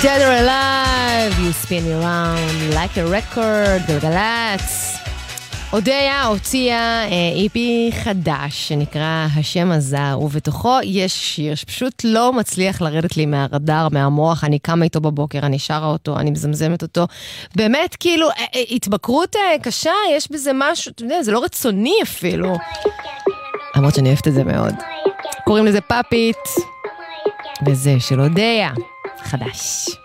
Dead or Alive, You Spin Me Around Like a Record, גלגלצ. אודיה הוציאה איפי חדש שנקרא השם הזר, ובתוכו יש שיר שפשוט לא מצליח לרדת לי מהרדאר, מהמוח. אני קמה איתו בבוקר, אני שרה אותו, אני מזמזמת אותו. באמת כאילו התבקרות קשה, יש בזה משהו, אתה יודע, זה לא רצוני אפילו. למרות שאני אוהבת את זה מאוד. קוראים לזה פאפית, וזה של אודיה חדש.